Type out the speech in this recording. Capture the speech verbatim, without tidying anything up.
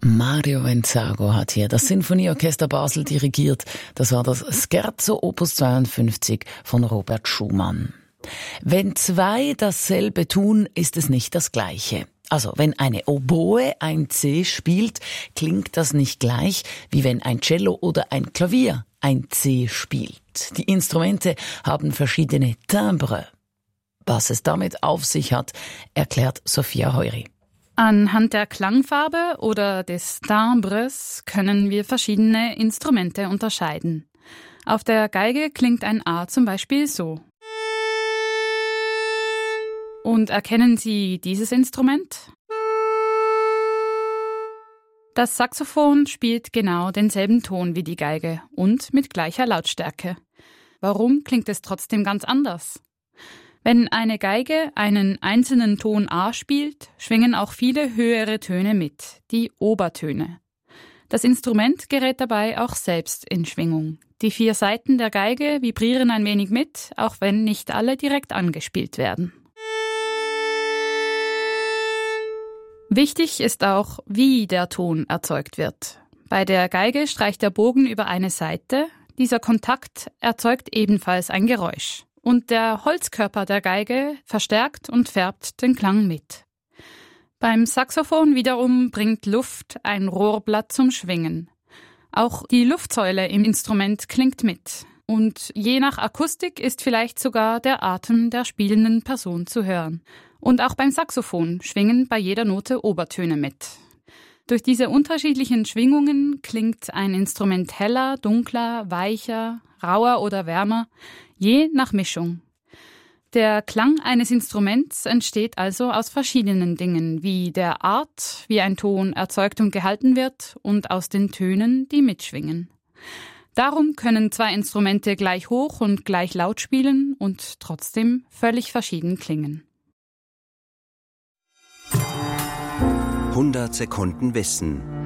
Mario Venzago hat hier das Sinfonieorchester Basel dirigiert. Das war das Scherzo Opus zweiundfünfzig von Robert Schumann. Wenn zwei dasselbe tun, ist es nicht das Gleiche. Also, wenn eine Oboe ein C spielt, klingt das nicht gleich, wie wenn ein Cello oder ein Klavier ein C spielt. Die Instrumente haben verschiedene Timbres. Was es damit auf sich hat, erklärt Sophia Heury. Anhand der Klangfarbe oder des Timbres können wir verschiedene Instrumente unterscheiden. Auf der Geige klingt ein A zum Beispiel so. Und erkennen Sie dieses Instrument? Das Saxophon spielt genau denselben Ton wie die Geige und mit gleicher Lautstärke. Warum klingt es trotzdem ganz anders? Wenn eine Geige einen einzelnen Ton A spielt, schwingen auch viele höhere Töne mit, die Obertöne. Das Instrument gerät dabei auch selbst in Schwingung. Die vier Saiten der Geige vibrieren ein wenig mit, auch wenn nicht alle direkt angespielt werden. Wichtig ist auch, wie der Ton erzeugt wird. Bei der Geige streicht der Bogen über eine Saite. Dieser Kontakt erzeugt ebenfalls ein Geräusch. Und der Holzkörper der Geige verstärkt und färbt den Klang mit. Beim Saxophon wiederum bringt Luft ein Rohrblatt zum Schwingen. Auch die Luftsäule im Instrument klingt mit. Und je nach Akustik ist vielleicht sogar der Atem der spielenden Person zu hören. Und auch beim Saxophon schwingen bei jeder Note Obertöne mit. Durch diese unterschiedlichen Schwingungen klingt ein Instrument heller, dunkler, weicher, rauer oder wärmer, je nach Mischung. Der Klang eines Instruments entsteht also aus verschiedenen Dingen, wie der Art, wie ein Ton erzeugt und gehalten wird, und aus den Tönen, die mitschwingen. Darum können zwei Instrumente gleich hoch und gleich laut spielen und trotzdem völlig verschieden klingen. hundert Sekunden Wissen.